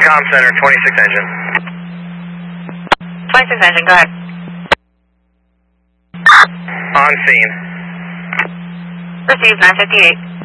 comm center, 26 engine. 26 engine, go ahead. On scene. Received 958.